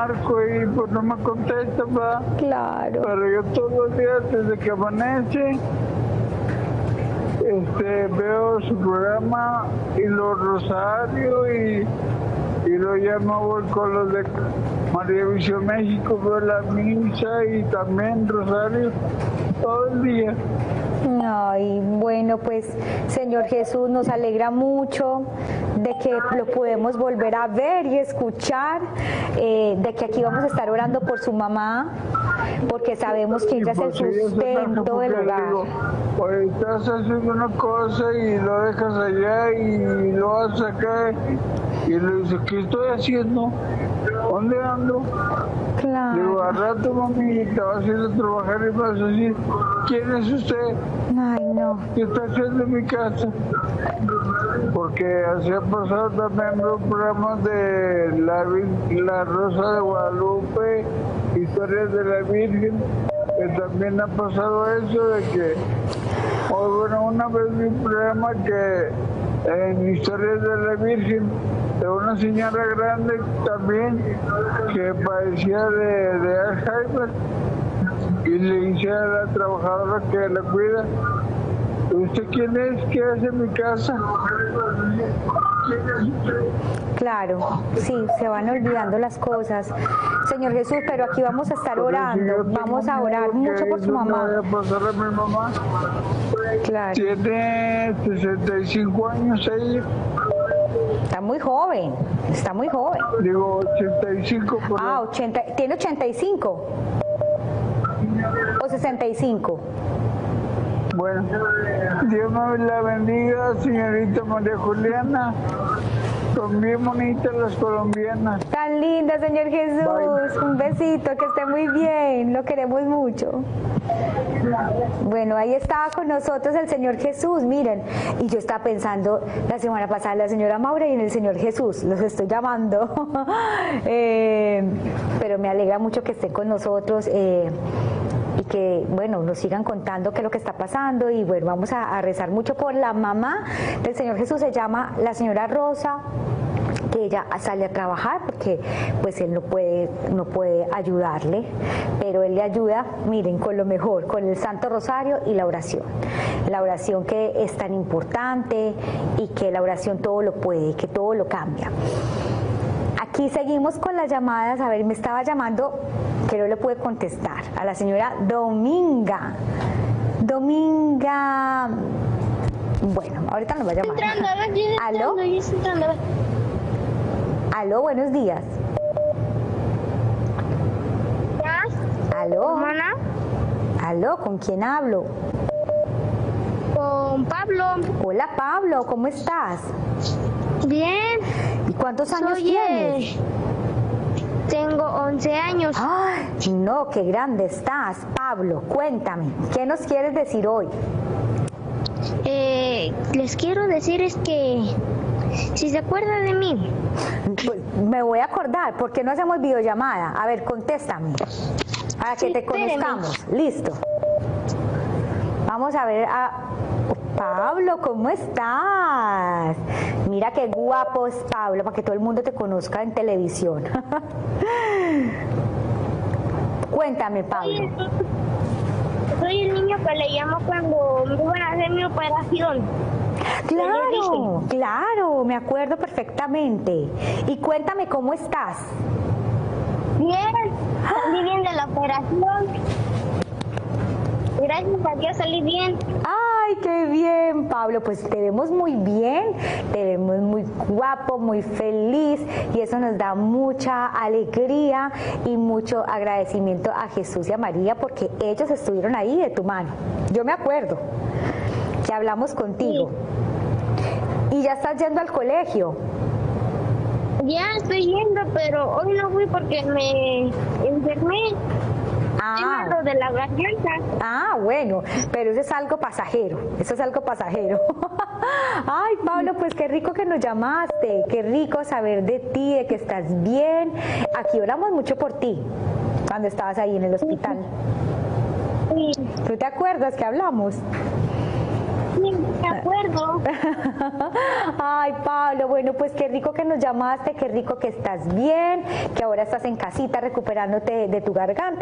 marco y pues no me contesta, ¿verdad? Claro. Pero yo todos los días desde que amanece veo su programa y los rosarios y luego ya me voy con los de María Visión México, veo la misa y también rosario todo el día. Ay, bueno, pues Señor Jesús, nos alegra mucho de que lo podemos volver a ver y escuchar, de que aquí vamos a estar orando por su mamá, porque sabemos que ella es el sustento del hogar. Pues estás haciendo una cosa y lo dejas allá y lo haces acá y le dices, ¿qué estoy haciendo? ¿Dónde ando? Claro. Digo, al rato, mami, te vas a ir a trabajar y vas a decir, ¿quién es usted? Ay, no. ¿Qué está haciendo en mi casa? Porque así ha pasado también los programas de la Rosa de Guadalupe, historias de la Virgen, que también ha pasado eso de que, bueno, una vez vi un programa que en historias de la Virgen, de una señora grande también que padecía de Alzheimer y le dice a la trabajadora que la cuida, ¿usted quién es? ¿Qué hace en mi casa? Claro, sí, se van olvidando las cosas. Señor Jesús, pero aquí vamos a estar orando, vamos a orar mucho por su mamá. Voy a pasar a mi mamá. Claro. Tiene 65 años ella. Está muy joven, está muy joven. Digo, 85 por Ah, 80, ¿tiene 85? ¿O 65? Bueno, Dios me la bendiga, señorita María Juliana. Son bien bonitas las colombianas. Tan linda, Señor Jesús. Bye. Un besito, que esté muy bien. Lo queremos mucho. Bueno, ahí estaba con nosotros el Señor Jesús, miren. Y yo estaba pensando la semana pasada en la señora Maura y en el Señor Jesús. Los estoy llamando. Pero me alegra mucho que estén con nosotros. Y que, bueno, nos sigan contando qué es lo que está pasando. Y bueno, vamos a rezar mucho por la mamá del Señor Jesús. Se llama la señora Rosa, que ella sale a trabajar porque pues él no puede ayudarle, pero él le ayuda, miren, con lo mejor, con el Santo Rosario y la oración que es tan importante y que la oración todo lo puede, que todo lo cambia. Aquí seguimos con las llamadas. A ver, me estaba llamando, que no le pude contestar, a la señora Dominga. Bueno, ahorita nos va a llamar. ¿Aló? Aló, buenos días. ¿Aló? ¿Hermana? ¿Aló? ¿Con quién hablo? Con Pablo. Hola, Pablo, ¿cómo estás? Bien. ¿Y cuántos años tienes? Tengo 11 años. ¡Ay, no, qué grande estás! Pablo, cuéntame, ¿qué nos quieres decir hoy? Les quiero decir es que si se acuerda de mí. Pues, me voy a acordar, ¿por qué no hacemos videollamada? A ver, contéstame, para que te conozcamos. Listo. Vamos a ver a Pablo, ¿cómo estás? Mira qué guapo es Pablo, para que todo el mundo te conozca en televisión. Cuéntame, Pablo. Soy el niño que le llamo cuando me iban a hacer mi operación. Claro, me acuerdo perfectamente. Y cuéntame, ¿cómo estás? Bien, salí bien de la operación. Gracias a Dios salí bien. ¡Ay, qué bien, Pablo! Pues te vemos muy bien, te vemos muy guapo, muy feliz, y eso nos da mucha alegría y mucho agradecimiento a Jesús y a María, porque ellos estuvieron ahí de tu mano. Yo me acuerdo que hablamos contigo. Sí. ¿Y ya estás yendo al colegio? Ya estoy yendo, pero hoy no fui porque me enfermé. Lo de la garganta. Ah, bueno, pero eso es algo pasajero, Ay, Pablo, pues qué rico que nos llamaste, qué rico saber de ti, de que estás bien. Aquí oramos mucho por ti, cuando estabas ahí en el hospital. Sí. ¿Tú te acuerdas que hablamos? Sí, me acuerdo. Ay, Pablo, bueno, pues qué rico que nos llamaste, qué rico que estás bien, que ahora estás en casita recuperándote de tu garganta.